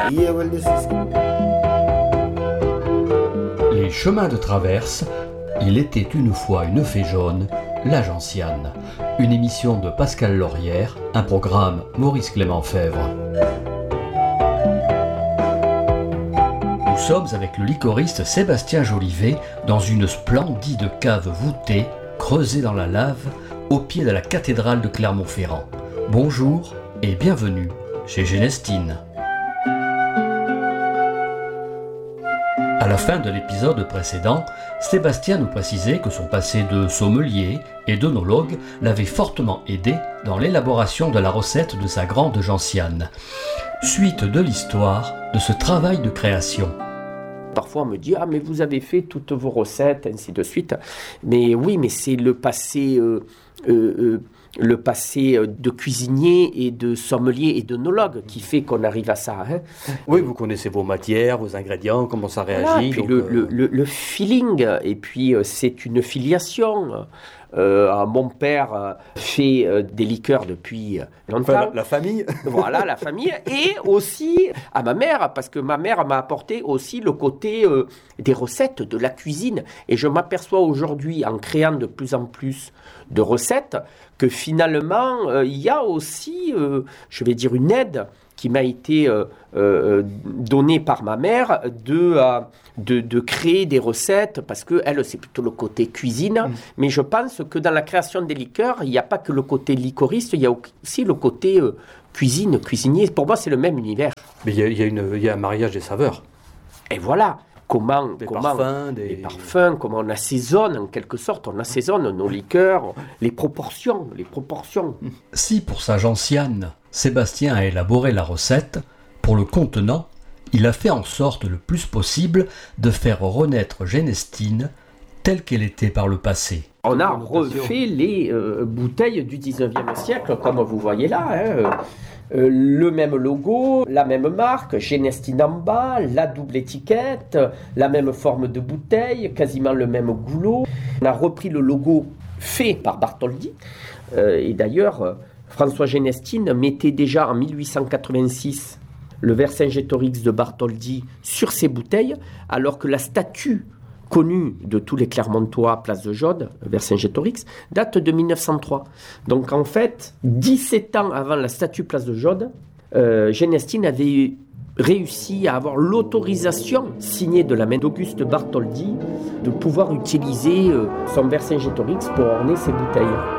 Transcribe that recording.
Les chemins de traverse, il était une fois une fée jaune, la gentiane. Une émission de Pascal Laurière, un programme Maurice Clément Fèvre. Nous sommes avec le liquoriste Sébastien Jolivet dans une splendide cave voûtée, creusée dans la lave, au pied de la cathédrale de Clermont-Ferrand. Bonjour et bienvenue chez Genestine. À la fin de l'épisode précédent, Sébastien nous précisait que son passé de sommelier et d'œnologue l'avait fortement aidé dans l'élaboration de la recette de sa grande gentiane. Suite de l'histoire de ce travail de création. Parfois on me dit « Ah mais vous avez fait toutes vos recettes, ainsi de suite ». Mais oui, mais c'est le passé de cuisinier et de sommelier et d'œnologue qui fait qu'on arrive à ça. Hein. Oui, vous connaissez vos matières, vos ingrédients, comment ça réagit. Voilà, puis le feeling, et puis c'est une filiation. Mon père fait des liqueurs depuis longtemps. Enfin, la famille. Voilà, la famille. Et aussi à ma mère, parce que ma mère m'a apporté aussi le côté des recettes, de la cuisine. Et je m'aperçois aujourd'hui, en créant de plus en plus de recettes, que finalement, il y a aussi, je vais dire, une aide qui m'a été donnée par ma mère de créer des recettes, parce que elle, c'est plutôt le côté cuisine. Mais je pense que dans la création des liqueurs, il n'y a pas que le côté liquoriste, il y a aussi le côté cuisine, cuisinier. Pour moi, c'est le même univers. Mais il y a un mariage des saveurs. Et voilà. Comment parfums, comment on assaisonne, en quelque sorte, on assaisonne nos liqueurs, les proportions. Si pour sa gentiane, Sébastien a élaboré la recette, pour le contenant, il a fait en sorte le plus possible de faire renaître Genestine telle qu'elle était par le passé. On a refait les bouteilles du 19e siècle, comme vous voyez là, le même logo, la même marque, Genestine en bas, la double étiquette, la même forme de bouteille, quasiment le même goulot. On a repris le logo fait par Bartholdi. Et d'ailleurs, François Genestine mettait déjà en 1886 le Vercingétorix de Bartholdi sur ses bouteilles, alors que la statue connu de tous les Clermontois, Place de Jaude, Vercingétorix, date de 1903. Donc en fait, 17 ans avant la statue Place de Jaude, Genestine avait réussi à avoir l'autorisation signée de la main d'Auguste Bartholdi de pouvoir utiliser son Vercingétorix pour orner ses bouteilles.